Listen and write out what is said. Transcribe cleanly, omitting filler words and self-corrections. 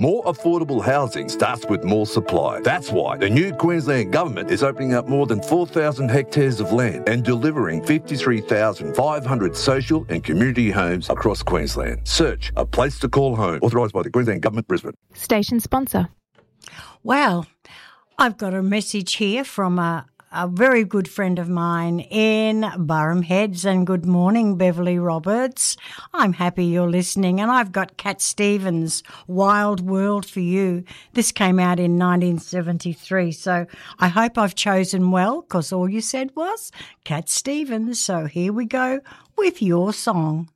More affordable housing starts with more supply. That's why the new Queensland Government is opening up more than 4,000 hectares of land and delivering 53,500 social and community homes across Queensland. Search A Place to Call Home. Authorised by the Queensland Government, Brisbane. Station sponsor. Well, I've got a message here from a very good friend of mine in Burham Heads, and good morning, Beverly Roberts. I'm happy you're listening, and I've got Cat Stevens' Wild World for you. This came out in 1973, so I hope I've chosen well, because all you said was Cat Stevens. So here we go with your song.